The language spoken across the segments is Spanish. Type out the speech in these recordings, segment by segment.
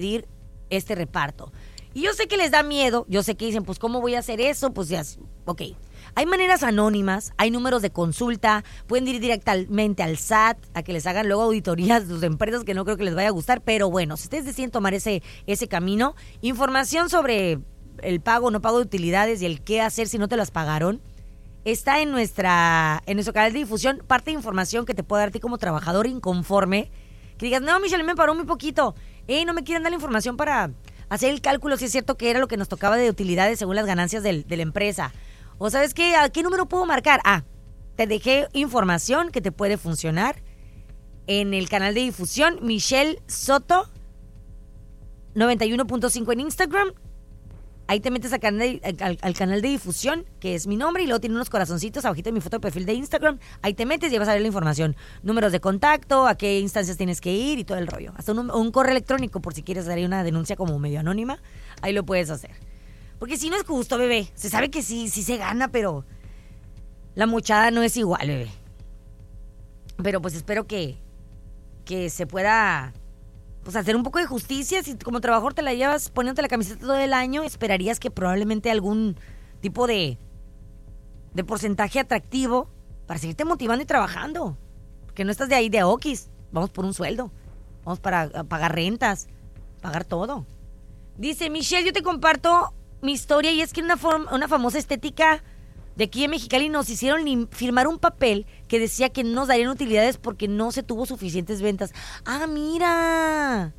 pedir este reparto. Y yo sé que les da miedo, yo sé que dicen, pues, ¿cómo voy a hacer eso? Pues ya, ok. Hay maneras anónimas, hay números de consulta, pueden ir directamente al SAT a que les hagan luego auditorías de sus empresas, que no creo que les vaya a gustar, pero bueno, si ustedes deciden tomar ese camino, información sobre el pago o no pago de utilidades y el qué hacer si no te las pagaron, está en nuestro canal de difusión, parte de información que te puede dar a ti como trabajador inconforme, que digas, no, Michelle, me paró muy poquito, no me quieren dar la información para hacer el cálculo si es cierto que era lo que nos tocaba de utilidades según las ganancias de la empresa. O ¿sabes qué? ¿A qué número puedo marcar? Te dejé información que te puede funcionar en el canal de difusión Michelle Soto 91.5 en Instagram. Ahí te metes al canal de difusión, que es mi nombre, y luego tiene unos corazoncitos abajito de mi foto de perfil de Instagram. Ahí te metes y vas a ver la información. Números de contacto, a qué instancias tienes que ir y todo el rollo. Hasta un correo electrónico por si quieres hacer una denuncia como medio anónima. Ahí lo puedes hacer. Porque si no es justo, bebé. Se sabe que sí se gana, pero la mochada no es igual, bebé. Pero pues espero que se pueda... pues hacer un poco de justicia. Si como trabajador te la llevas poniéndote la camiseta todo el año, esperarías que probablemente algún tipo de porcentaje atractivo para seguirte motivando y trabajando. Porque no estás de ahí de okis. Vamos por un sueldo. Vamos para pagar rentas, pagar todo. Dice, Michelle, yo te comparto mi historia y es que una famosa estética de aquí en Mexicali nos hicieron firmar un papel que decía que no nos darían utilidades porque no se tuvo suficientes ventas. ¡Ah, mira!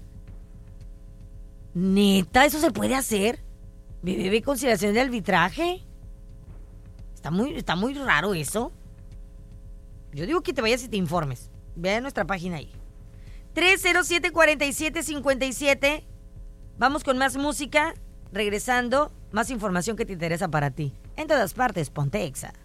¿Neta? ¿Eso se puede hacer? ¿Bebé consideración de arbitraje? Está muy raro eso. Yo digo que te vayas y te informes. Ve a nuestra página ahí. 307-4757. Vamos con más música. Regresando, más información que te interesa para ti. En todas partes, ponte Exa.